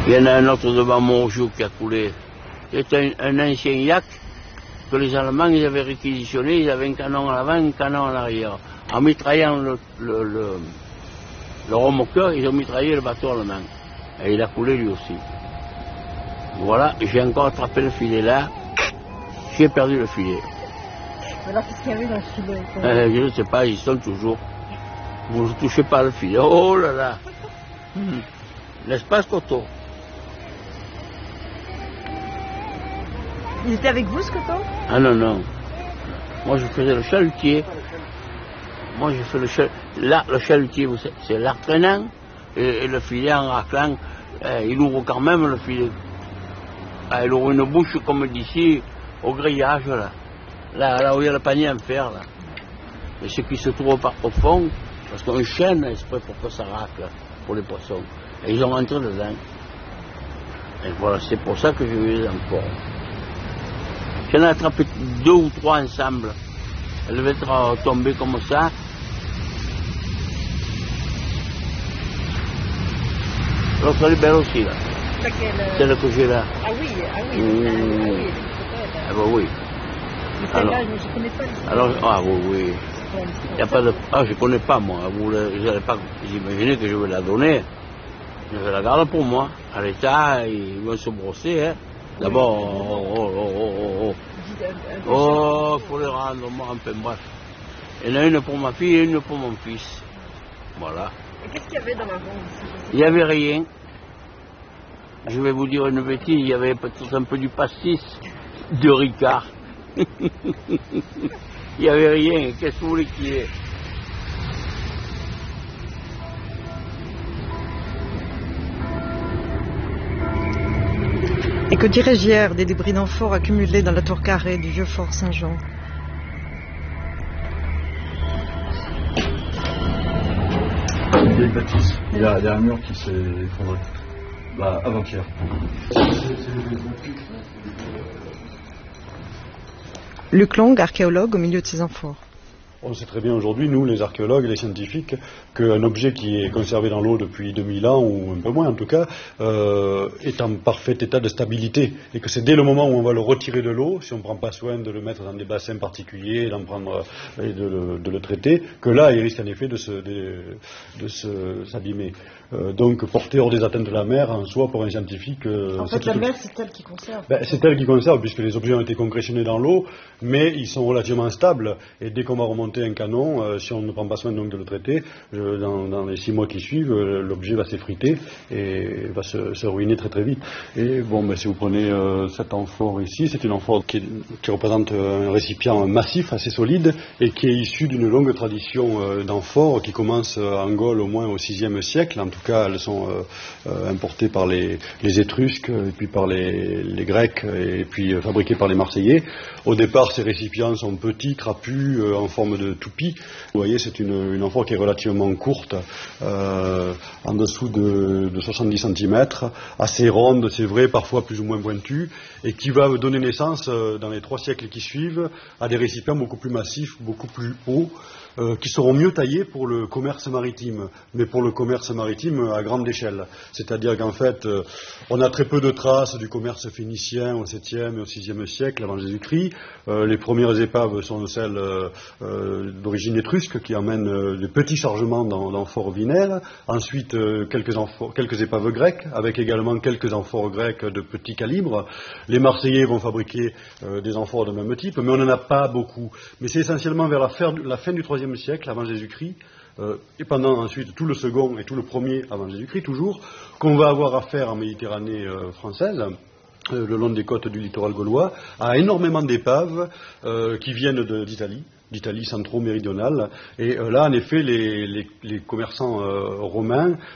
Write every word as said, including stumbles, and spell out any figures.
Il y en a un autre devant Montjou qui a coulé. C'était un, un ancien yacht que les Allemands ils avaient réquisitionné. Ils avaient un canon à l'avant, un canon en arrière. En mitraillant le, le, le, le remorqueur, ils ont mitraillé le bateau allemand. Et il a coulé lui aussi. Voilà, j'ai encore attrapé le filet là. J'ai perdu le filet. Alors qu'est-ce qu'il y avait dans le filet? euh, Je ne sais pas, ils sont toujours. Vous ne touchez pas le filet. Oh là là. Hum. N'est-ce pas, Scoto? Ils étaient avec vous, Scoto? Ah non, non. Moi, je faisais le chalutier. Moi, je fais le chalutier. Là, le chalutier, c'est l'arc traînant. Et, et le filet en raclant, euh, il ouvre quand même le filet. Ah, il ouvre une bouche comme d'ici, au grillage, là. Là, là où il y a le panier en fer, là. Et ce qui se trouve par au fond, parce qu'on chaîne exprès pour que ça racle, pour les poissons. Et ils ont rentré dedans. Et voilà, c'est pour ça que je les ai encore. J'en ai attrapé deux ou trois ensemble. Elles devaient être tombées comme ça. L'autre, elle est belle aussi, là. Celle que j'ai là. Ah oui, ah oui. Mmh. Ah oui, ah bah oui. mais celle-là, je ne connais pas l'histoire. Alors, ah oui, oui. Il y a pas de... Ah, je ne connais pas, moi. Vous n'allez pas imaginer que je vais la donner. Je la garde pour moi. À l'état, ils vont se brosser. Hein. D'abord, oh, oh, oh, oh, oh. Oh, il faut les rendre, moi, un peu bref. Il y en a une pour ma fille et une pour mon fils. Voilà. Et qu'est-ce qu'il y avait dans la ronde ici? Il n'y avait rien. Je vais vous dire une bêtise, il y avait peut-être un peu du pastis, de Ricard. Il n'y avait rien, qu'est-ce que vous voulez qu'il y ait? Et que dirais-je hier des débris d'amphores accumulés dans la tour carrée du vieux fort Saint-Jean? Une vieille bâtisse. Il y a, il y a un mur qui s'est effondré. Bah, avant-hier. Luc Long, archéologue au milieu de ces amphores. On sait très bien aujourd'hui, nous, les archéologues et les scientifiques, qu'un objet qui est conservé dans l'eau depuis deux mille ans, ou un peu moins en tout cas, euh, est en parfait état de stabilité. Et que c'est dès le moment où on va le retirer de l'eau, si on ne prend pas soin de le mettre dans des bassins particuliers, d'en prendre et de le, de le traiter, que là, il risque en effet de se, de, de se, s'abîmer. Euh, donc, porter hors des atteintes de la mer, en soi, pour un scientifique... Euh, en fait, la mer, c'est elle qui conserve. Ben, c'est elle qui conserve, puisque les objets ont été congressionnés dans l'eau, mais ils sont relativement stables, et dès qu'on va remonter un canon, euh, si on ne prend pas soin donc de le traiter, je, dans, dans les six mois qui suivent, euh, l'objet va s'effriter et va se, se ruiner très très vite. Et bon, ben, si vous prenez euh, cet amphore ici, c'est une amphore qui, qui représente un récipient massif, assez solide, et qui est issu d'une longue tradition euh, d'amphores qui commence en Gaule au moins au sixième siècle. En tout cas, elles sont euh, euh, importées par les, les Étrusques, et puis par les, les Grecs, et puis euh, fabriquées par les Marseillais. Au départ, ces récipients sont petits, trapus, euh, en forme de toupie. Vous voyez, c'est une, une amphore qui est relativement courte, euh, en dessous de, de soixante-dix centimètres, assez ronde, c'est vrai, parfois plus ou moins pointue, et qui va donner naissance, euh, dans les trois siècles qui suivent, à des récipients beaucoup plus massifs, beaucoup plus hauts, euh, qui seront mieux taillés pour le commerce maritime, mais pour le commerce maritime à grande échelle. C'est-à-dire qu'en fait, euh, on a très peu de traces du commerce phénicien au septième et au sixième siècle avant Jésus-Christ. Euh, les premières épaves sont celles euh, euh, d'origine étrusque qui emmènent euh, des petits chargements dans l'amphore binaire. Ensuite, euh, quelques, amphores, quelques épaves grecques, avec également quelques amphores grecques de petit calibre. Les Marseillais vont fabriquer euh, des amphores de même type, mais on n'en a pas beaucoup. Mais c'est essentiellement vers la fin, la fin du troisième siècle avant Jésus-Christ, euh, et pendant ensuite tout le second et tout le premier avant Jésus-Christ toujours, qu'on va avoir affaire en Méditerranée euh, française, euh, le long des côtes du littoral gaulois, à énormément d'épaves euh, qui viennent de, d'Italie. d'Italie centro-méridionale. Et euh, là, en effet, les, les, les commerçants euh, romains